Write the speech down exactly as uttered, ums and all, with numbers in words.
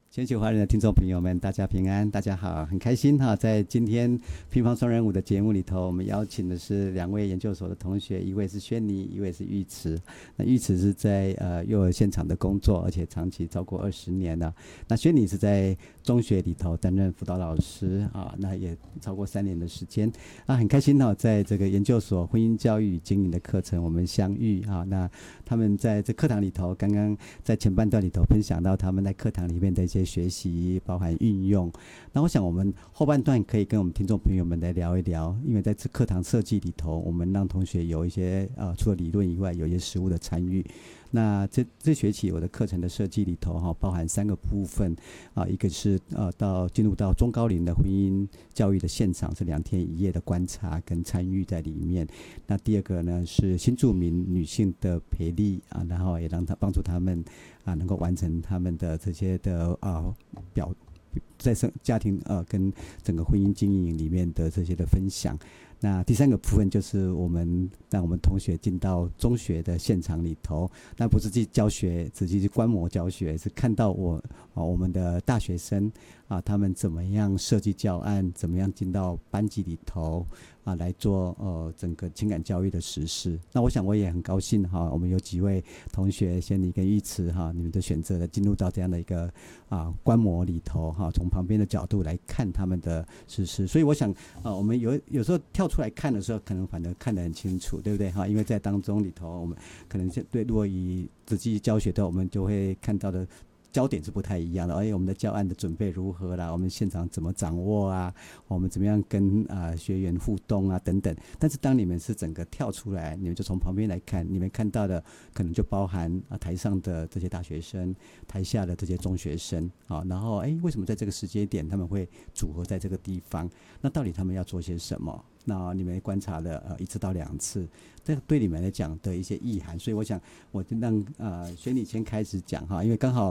全球华人的听众朋友们，大家平安，大家好，很开心哈，在今天乒乓双人舞的节目里头，我们邀请的是两位研究所的同学，一位是轩尼，一位是玉慈。那玉慈是在呃幼儿现场的工作，而且长期超过二十年了。那轩尼是在中学里头担任辅导老师啊，那也超过三年的时间。啊，很开心哈，在这个研究所婚姻教育与经营的课程我们相遇啊。那他们在这课堂里头，刚刚在前半段里头分享到他们在课堂里面的一些学习，包含运用。那我想我们后半段可以跟我们听众朋友们来聊一聊，因为在这课堂设计里头，我们让同学有一些呃除了理论以外，有一些实务的参与。那这这学期我的课程的设计里头哈，包含三个部分啊，一个是呃到进入到中高龄的婚姻教育的现场，是两天一夜的观察跟参与在里面。那第二个呢是新住民女性的培力啊，然后也让他帮助他们啊能够完成他们的这些的啊表在生家庭呃跟整个婚姻经营里面的这些的分享。那第三个部分就是我们让我们同学进到中学的现场里头，那不是去教学，只是去观摩教学，是看到我啊我们的大学生啊他们怎么样设计教案，怎么样进到班级里头啊来做呃整个情感教育的实施。那我想我也很高兴哈，我们有几位同学，仙妮跟玉慈哈，你们的选择的进入到这样的一个啊观摩里头哈，从旁边的角度来看他们的实施。所以我想啊，我们有有时候跳出来看的时候，可能反而看得很清楚，对不对哈？因为在当中里头，我们可能对如果以实际教学的，我们就会看到的焦点是不太一样的。而且我们的教案的准备如何啦，我们现场怎么掌握啊，我们怎么样跟啊、呃、学员互动啊等等。但是当你们是整个跳出来，你们就从旁边来看，你们看到的可能就包含啊台上的这些大学生，台下的这些中学生啊，然后哎为什么在这个时间点他们会组合在这个地方？那到底他们要做些什么？那你们观察了呃一次到两次，这对你们来讲的一些意涵。所以我想我就让呃轩妮先开始讲哈，因为刚好